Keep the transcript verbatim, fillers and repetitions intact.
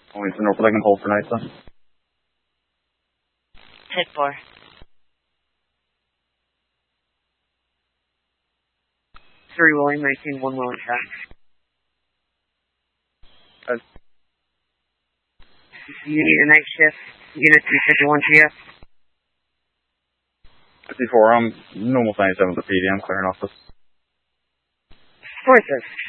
Going to Norfolk and hold for night, son. Hit four. Three William, nineteen, one William track. Uh, You need a night shift. Unit three fifty-one G F. fifty-four, um, normal ninety-seven to P D, I'm clearing office. Forces.